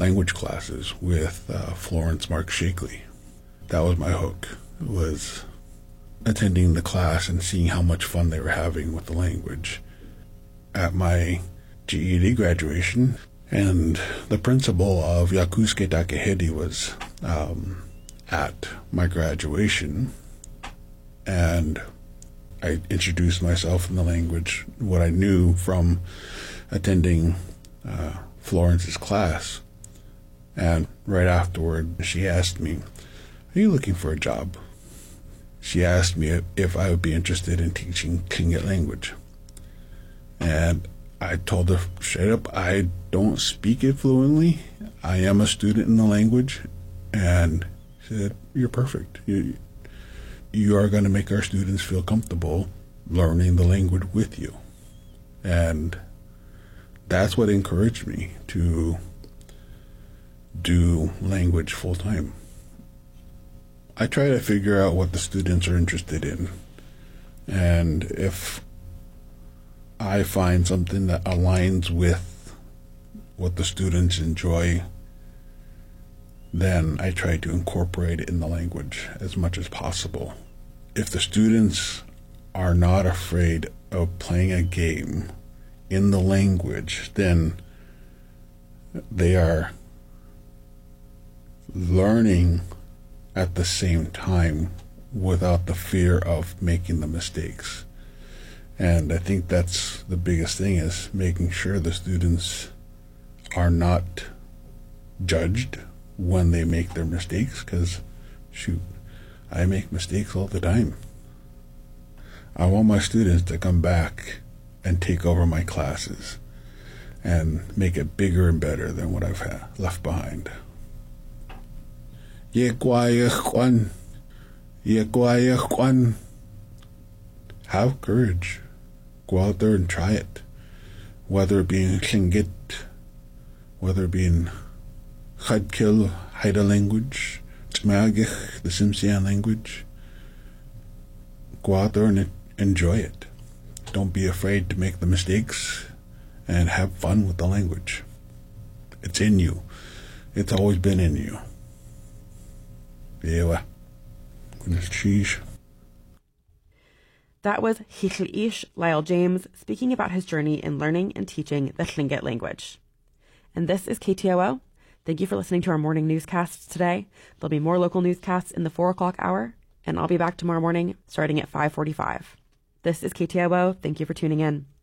language classes with Florence Mark Shakely. That was my hook, was attending the class and seeing how much fun they were having with the language. At my GED graduation, and the principal of Yakusuke Takehide was at my graduation, and I introduced myself in the language, what I knew from attending Florence's class. And right afterward, she asked me, "Are you looking for a job?" She asked me if I would be interested in teaching Tlingit language. And I told her straight up, I don't speak it fluently. I am a student in the language. And she said, "You're perfect. You are going to make our students feel comfortable learning the language with you." And that's what encouraged me to do language full time. I try to figure out what the students are interested in. And if I find something that aligns with what the students enjoy, then I try to incorporate it in the language as much as possible. If the students are not afraid of playing a game in the language, then they are learning at the same time without the fear of making the mistakes. And I think that's the biggest thing, is making sure the students are not judged when they make their mistakes, because shoot, I make mistakes all the time. I want my students to come back and take over my classes and make it bigger and better than what I've left behind. Have courage. Go out there and try it. Whether it be in Tlingit, whether it be in Khatkill, Haida language, Tmagich, the Tsimshian language. Go out there and enjoy it. Don't be afraid to make the mistakes and have fun with the language. It's in you. It's always been in you. Yeah. Goodness cheese. That was Hichliish Lyle James speaking about his journey in learning and teaching the Tlingit language. And this is KTOO. Thank you for listening to our morning newscasts today. There'll be more local newscasts in the 4 o'clock hour, and I'll be back tomorrow morning starting at 5:45. This is KTOO. Thank you for tuning in.